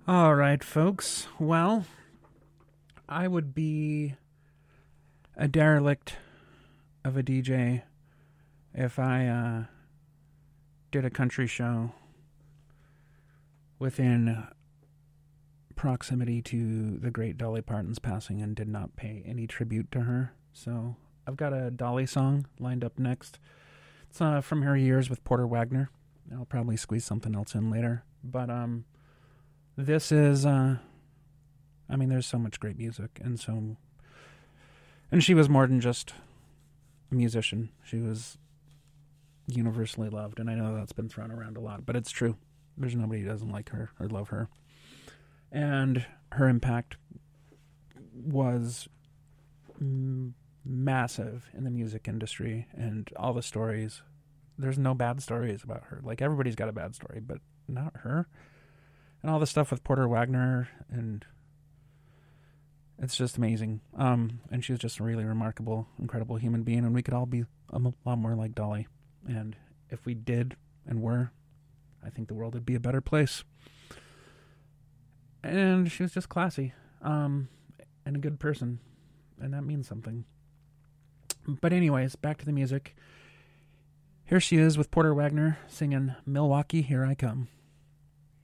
All right, folks. Well, I would be a derelict of a DJ if I did a country show within proximity to the great Dolly Parton's passing and did not pay any tribute to her. So I've got a Dolly song lined up next. It's from her years with Porter Wagner. I'll probably squeeze something else in later. But this is, there's so much great music, and she was more than just a musician. She was universally loved, and I know that's been thrown around a lot, but it's true. There's nobody who doesn't like her or love her. And her impact was massive in the music industry, and all the stories. There's no bad stories about her. Like, everybody's got a bad story, but not her. And all the stuff with Porter Wagner, and it's just amazing. And she's just a really remarkable, incredible human being, and we could all be a lot more like Dolly. And if we did and were, I think the world would be a better place. And she was just classy, and a good person, and that means something. But anyways, back to the music. Here she is with Porter Wagner singing "Milwaukee, Here I Come."